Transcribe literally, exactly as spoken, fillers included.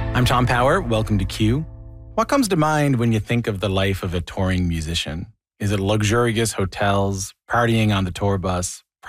I'm Tom Power. Welcome to Q. What comes to mind when you think of the life of a touring musician? Is it luxurious hotels, partying on the tour bus,